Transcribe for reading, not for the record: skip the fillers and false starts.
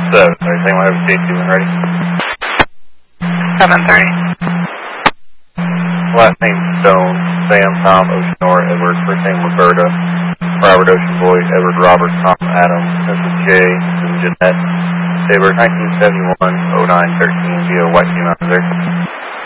7. Everything will have a safety when ready. 7:30. Last name Stone, Sam, Tom, Oceanor, Edward, first name Roberta, Robert, Ocean Boy, Edward, Robert, Tom, Adam, Mrs. J, and Jeanette. They were 1971, 09, 13 via White Team Officer.